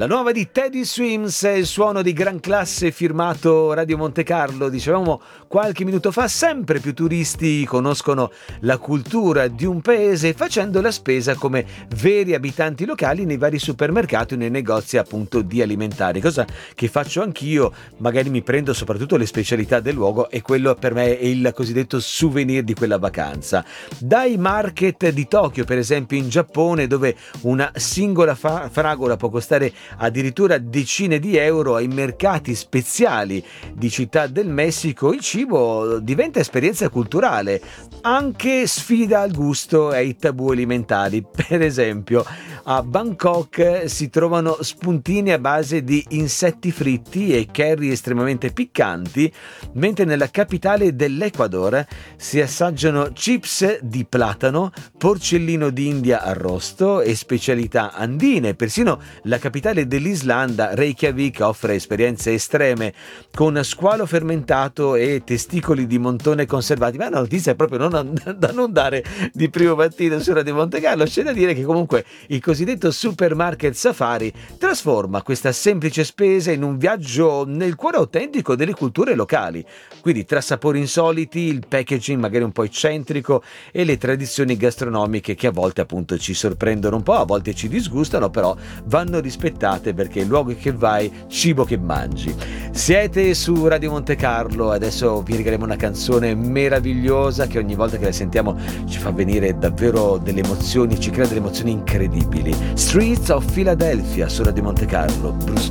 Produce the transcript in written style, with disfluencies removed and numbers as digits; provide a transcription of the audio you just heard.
La nuova di Teddy Swims è il suono di gran classe firmato Radio Monte Carlo. Dicevamo qualche minuto fa, sempre più turisti conoscono la cultura di un paese facendo la spesa come veri abitanti locali nei vari supermercati o nei negozi appunto di alimentari, cosa che faccio anch'io. Magari mi prendo soprattutto le specialità del luogo e quello per me è il cosiddetto souvenir di quella vacanza. Dai market di Tokyo, per esempio in Giappone, dove una singola fragola può costare addirittura decine di euro, ai mercati speciali di Città del Messico, il cibo diventa esperienza culturale, anche sfida al gusto e ai tabù alimentari. Per esempio a Bangkok si trovano spuntini a base di insetti fritti e curry estremamente piccanti, mentre nella capitale dell'Ecuador si assaggiano chips di platano, porcellino d'India arrosto e specialità andine. Persino la capitale dell'Islanda, Reykjavik, offre esperienze estreme con squalo fermentato e testicoli di montone conservati. Ma la notizia è proprio da non dare di primo mattino su Radio Monte Carlo. C'è da dire che comunque il cosiddetto supermarket safari trasforma questa semplice spesa in un viaggio nel cuore autentico delle culture locali. Quindi tra sapori insoliti, il packaging magari un po' eccentrico e le tradizioni gastronomiche che a volte appunto ci sorprendono un po', a volte ci disgustano, però vanno rispettate perché luogo che vai, cibo che mangi. Siete su Radio Monte Carlo, adesso vi regaleremo una canzone meravigliosa che ogni volta che la sentiamo ci fa venire davvero delle emozioni, ci crea delle emozioni incredibili. Streets of Philadelphia su Radio Monte Carlo. Bruce